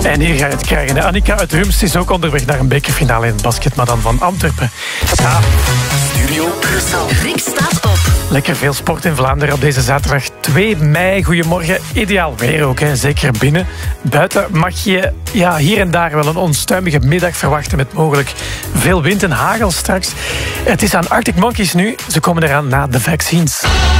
En hier ga je het krijgen. Annika uit Rumst is ook onderweg naar een bekerfinale in het basket, maar dan van Antwerpen. Ja. Studio Brussel. Rick staat op. Lekker veel sport in Vlaanderen op deze zaterdag 2 mei. Goedemorgen. Ideaal weer ook, hè. Zeker binnen. Buiten mag je hier en daar wel een onstuimige middag verwachten met mogelijk veel wind en hagel straks. Het is aan Arctic Monkeys nu. Ze komen eraan na de vaccines.